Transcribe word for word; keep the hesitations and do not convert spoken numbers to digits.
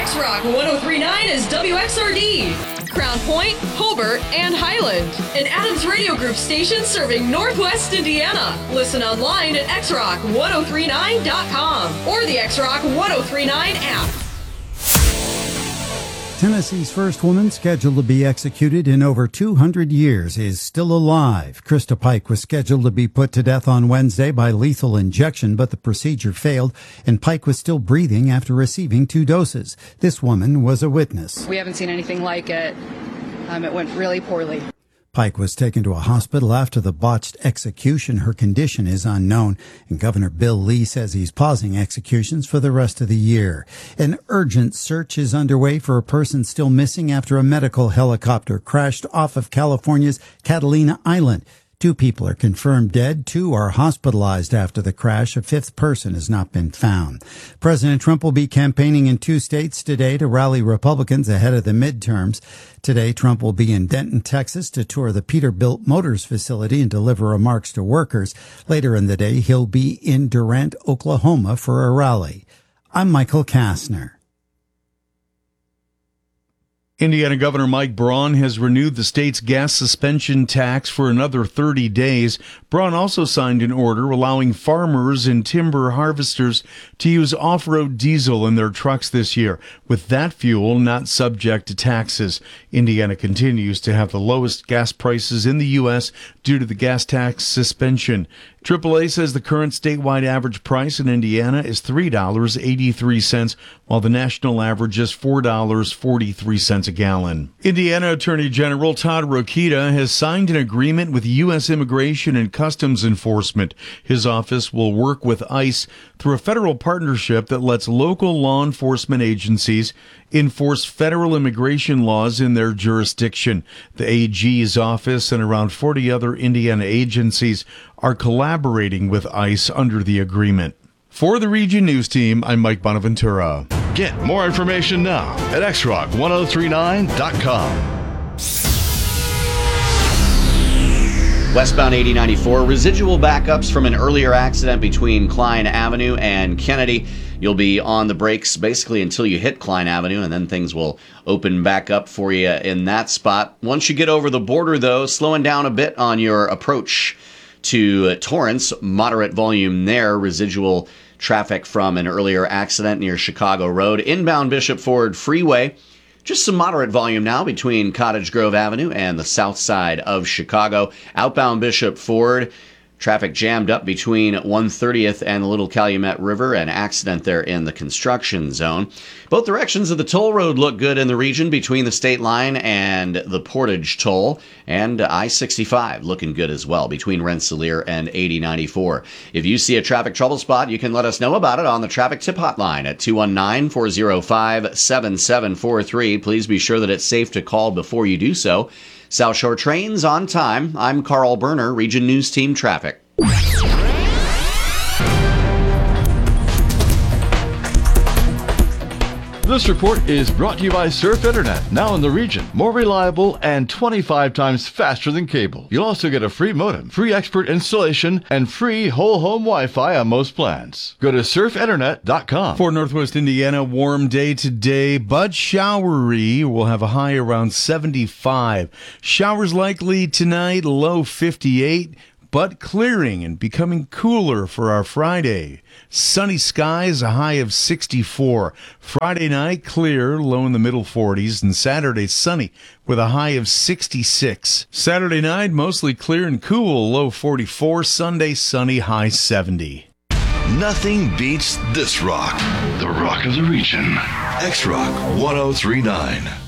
X-Rock one oh three point nine is W X R D, Crown Point, Hobart, and Highland. An Adams Radio Group station serving Northwest Indiana. Listen online at x rock one oh three nine dot com or the X-Rock one oh three point nine app. Tennessee's first woman scheduled to be executed in over two hundred years is still alive. Krista Pike was scheduled to be put to death on Wednesday by lethal injection, but the procedure failed, and Pike was still breathing after receiving two doses. This woman was a witness. We haven't seen anything like it. Um, it went really poorly. Pike was taken to a hospital after the botched execution. Her condition is unknown, and Governor Bill Lee says he's pausing executions for the rest of the year. An urgent search is underway for a person still missing after a medical helicopter crashed off of California's Catalina Island. Two people are confirmed dead. Two are hospitalized after the crash. A fifth person has not been found. President Trump will be campaigning in two states today to rally Republicans ahead of the midterms. Today, Trump will be in Denton, Texas to tour the Peterbilt Motors facility and deliver remarks to workers. Later in the day, he'll be in Durant, Oklahoma for a rally. I'm Michael Kastner. Indiana Governor Mike Braun has renewed the state's gas suspension tax for another thirty days. Braun also signed an order allowing farmers and timber harvesters to use off-road diesel in their trucks this year, with that fuel not subject to taxes. Indiana continues to have the lowest gas prices in the U S due to the gas tax suspension. triple A says the current statewide average price in Indiana is three dollars and eighty-three cents, while the national average is four dollars and forty-three cents a gallon. Indiana Attorney General Todd Rokita has signed an agreement with U S Immigration and Customs Enforcement. His office will work with ICE through a federal partnership that lets local law enforcement agencies enforce federal immigration laws in their jurisdiction. The A G's office and around forty other Indiana agencies are collaborating with ICE under the agreement. For the Region News Team, I'm Mike Bonaventura. Get more information now at x rock one oh three nine dot com. Westbound eighty ninety-four, residual backups from an earlier accident between Klein Avenue and Kennedy. You'll be on the brakes basically until you hit Klein Avenue, and then things will open back up for you in that spot. Once you get over the border, though, slowing down a bit on your approach to Torrance, moderate volume there, residual traffic from an earlier accident near Chicago Road. Inbound Bishop Ford Freeway, just some moderate volume now between Cottage Grove Avenue and the south side of Chicago. Outbound Bishop Ford, traffic jammed up between one thirtieth and the Little Calumet River, an accident there in the construction zone. Both directions of the toll road look good in the region between the state line and the Portage toll, and I sixty-five looking good as well between Rensselaer and eighty ninety-four. If you see a traffic trouble spot, you can let us know about it on the traffic tip hotline at two one nine, four oh five, seven seven four three. Please be sure that it's safe to call before you do so. South Shore trains on time. I'm Carl Berner, Region News Team Traffic. This report is brought to you by Surf Internet, now in the region. More reliable and twenty-five times faster than cable. You'll also get a free modem, free expert installation, and free whole home Wi-Fi on most plans. Go to surf internet dot com. For Northwest Indiana, warm day today, but showery. We'll have a high around seventy-five. Showers likely tonight, low fifty-eight. But clearing and becoming cooler for our Friday. Sunny skies, a high of sixty-four. Friday night, clear, low in the middle forties. And Saturday, sunny, with a high of sixty-six. Saturday night, mostly clear and cool, low forty-four. Sunday, sunny, high seventy. Nothing beats this rock. The rock of the region. X-Rock one oh three point nine.